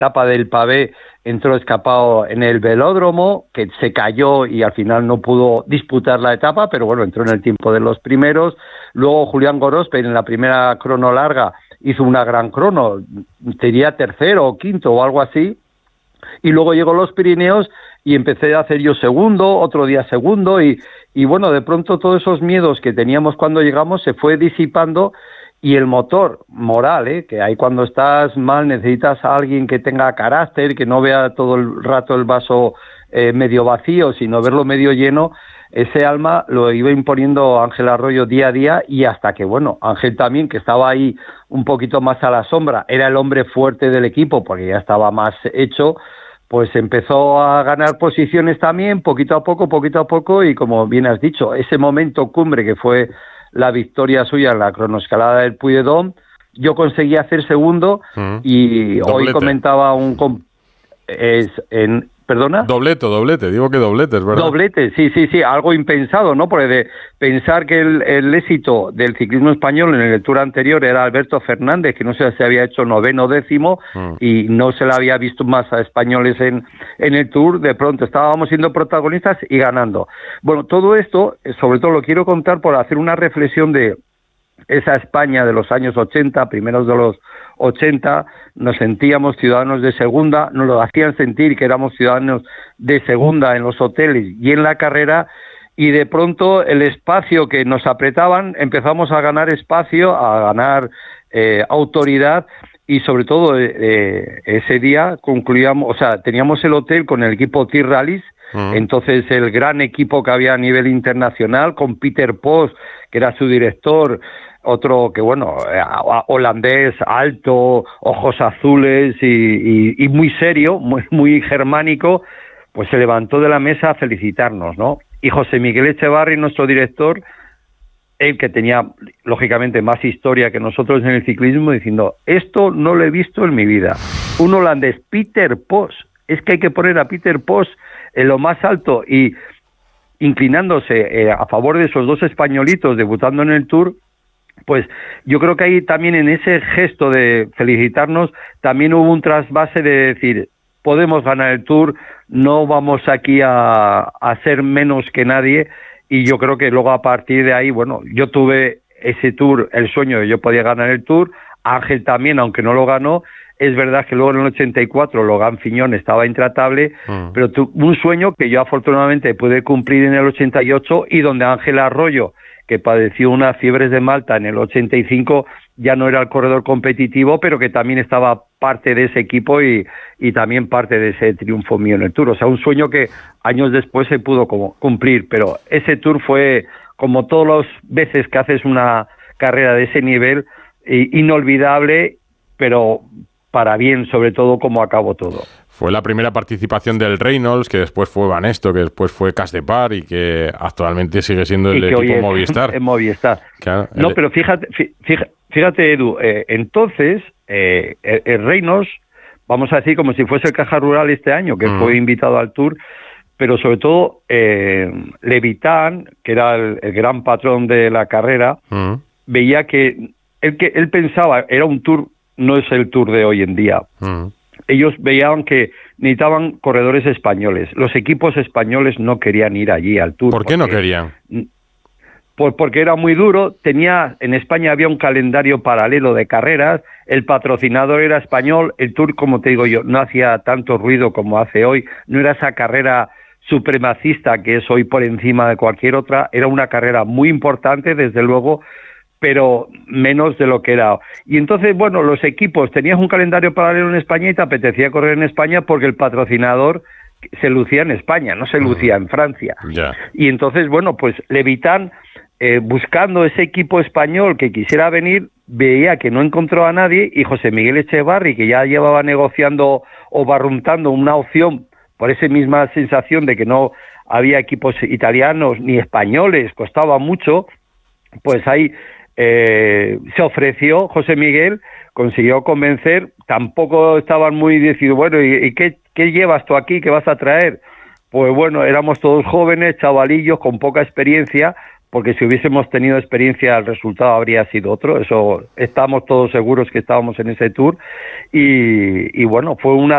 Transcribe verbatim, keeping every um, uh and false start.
etapa del pavé entró escapado en el velódromo, que se cayó y al final no pudo disputar la etapa, pero bueno, entró en el tiempo de los primeros. Luego Julián Gorospe en la primera crono larga hizo una gran crono, sería tercero o quinto o algo así, y luego llegó los Pirineos y empecé a hacer yo segundo, otro día segundo, y, y bueno, de pronto todos esos miedos que teníamos cuando llegamos se fue disipando. Y el motor moral, ¿eh? Que ahí cuando estás mal necesitas a alguien que tenga carácter, que no vea todo el rato el vaso eh, medio vacío, sino verlo medio lleno. Ese alma lo iba imponiendo Ángel Arroyo día a día, y hasta que, bueno, Ángel también, que estaba ahí un poquito más a la sombra, era el hombre fuerte del equipo porque ya estaba más hecho, pues empezó a ganar posiciones también, poquito a poco, poquito a poco, y como bien has dicho, ese momento cumbre que fue la victoria suya en la cronoescalada del Puy de Dôme, yo conseguí hacer segundo, mm. y Doblete. Hoy comentaba un... Es en, ¿Perdona? Doblete, doblete, digo que doblete, es verdad. Doblete, sí, sí, sí, algo impensado, ¿no? Porque de pensar que el, el éxito del ciclismo español en el Tour anterior era Alberto Fernández, que no sé si había hecho noveno décimo, mm. y no se le había visto más a españoles en, en el Tour, de pronto estábamos siendo protagonistas y ganando. Bueno, todo esto, sobre todo lo quiero contar por hacer una reflexión de esa España de los años ochenta, primeros de los ochenta, nos sentíamos ciudadanos de segunda, nos lo hacían sentir que éramos ciudadanos de segunda en los hoteles y en la carrera, y de pronto el espacio que nos apretaban, empezamos a ganar espacio, a ganar eh, autoridad, y sobre todo eh, ese día concluíamos, o sea, teníamos el hotel con el equipo T-Rallies, uh-huh. Entonces el gran equipo que había a nivel internacional, con Peter Post, que era su director, otro que, bueno, holandés, alto, ojos azules y, y, y muy serio, muy, muy germánico, pues se levantó de la mesa a felicitarnos, ¿no? Y José Miguel Echevarri, nuestro director, él que tenía, lógicamente, más historia que nosotros en el ciclismo, diciendo, esto no lo he visto en mi vida. Un holandés, Peter Post, es que hay que poner a Peter Post en lo más alto, y inclinándose eh, a favor de esos dos españolitos debutando en el Tour. Pues yo creo que ahí también, en ese gesto de felicitarnos, también hubo un trasvase de decir, podemos ganar el Tour, no vamos aquí a, a ser menos que nadie, y yo creo que luego a partir de ahí, bueno, yo tuve ese Tour, el sueño de yo podía ganar el Tour, Ángel también, aunque no lo ganó. Es verdad que luego en el ochenta y cuatro Logan Fiñón estaba intratable, mm. pero tu, un sueño que yo afortunadamente pude cumplir en el ochenta y ocho, y donde Ángel Arroyo, que padeció unas fiebres de Malta en el ochenta y cinco, ya no era el corredor competitivo, pero que también estaba parte de ese equipo y, y también parte de ese triunfo mío en el Tour. O sea, un sueño que años después se pudo como cumplir, pero ese Tour fue, como todas las veces que haces una carrera de ese nivel, inolvidable, pero para bien, sobre todo, como acabó todo. Fue la primera participación del Reynolds, que después fue Banesto, que después fue Cas de Par, y que actualmente sigue siendo el equipo es, Movistar. En Movistar. Claro, no, el... pero fíjate, fíjate, fíjate Edu, eh, entonces eh, el, el Reynolds, vamos a decir como si fuese el Caja Rural este año, que mm. fue invitado al Tour, pero sobre todo eh, Levitan, que era el, el gran patrón de la carrera, mm. veía que él, que él pensaba, era un Tour, no es el Tour de hoy en día. Mm. Ellos veían que necesitaban corredores españoles. Los equipos españoles no querían ir allí al Tour. ¿Por qué no querían? Pues porque era muy duro. Tenía, en España había un calendario paralelo de carreras. El patrocinador era español. El Tour, como te digo yo, no hacía tanto ruido como hace hoy. No era esa carrera supremacista que es hoy por encima de cualquier otra. Era una carrera muy importante, desde luego, pero menos de lo que era. Y entonces, bueno, los equipos, tenías un calendario paralelo en España y te apetecía correr en España porque el patrocinador se lucía en España, no se lucía en Francia. Yeah. Y entonces, bueno, pues Levitan, eh, buscando ese equipo español que quisiera venir, veía que no encontró a nadie, y José Miguel Echevarri, que ya llevaba negociando o barruntando una opción por esa misma sensación de que no había equipos italianos ni españoles, costaba mucho, pues ahí Eh, se ofreció José Miguel, consiguió convencer, tampoco estaban muy decididos, bueno, ¿y, y qué, qué llevas tú aquí, qué vas a traer? Pues bueno, éramos todos jóvenes, chavalillos, con poca experiencia, porque si hubiésemos tenido experiencia el resultado habría sido otro, eso estamos todos seguros que estábamos en ese Tour, y, y bueno, fue una